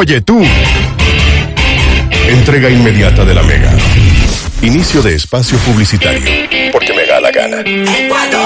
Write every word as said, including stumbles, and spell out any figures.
Oye tú. Entrega inmediata de la Mega. Inicio de espacio publicitario. Porque me da la gana.